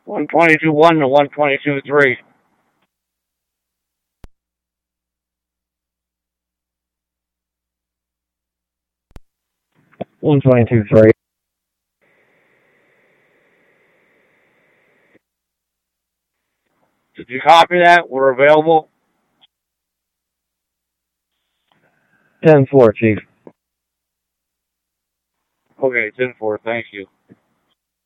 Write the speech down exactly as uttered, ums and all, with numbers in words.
one twenty-two one to one twenty-two three. one twenty-two three. Did you copy that? We're available. ten four, Chief. Okay, ten four. Thank you.